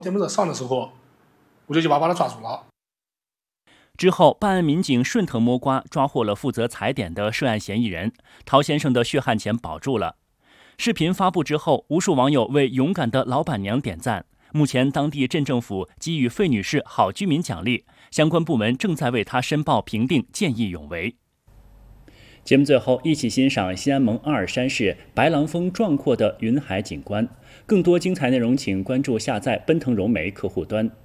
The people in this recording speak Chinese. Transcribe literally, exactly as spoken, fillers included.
电瓶车上的时候，五九九八把他抓住了。 之后，办案民警顺藤摸瓜，抓获了负责踩点的涉案嫌疑人，陶先生的血汗钱保住了。视频发布之后，无数网友为勇敢的老板娘点赞。目前，当地镇政府给予费女士好居民奖励，相关部门正在为她申报评定见义勇为。节目最后，一起欣赏西安蒙阿尔山市白狼峰壮阔的云海景观。更多精彩内容，请关注下载奔腾融媒客户端。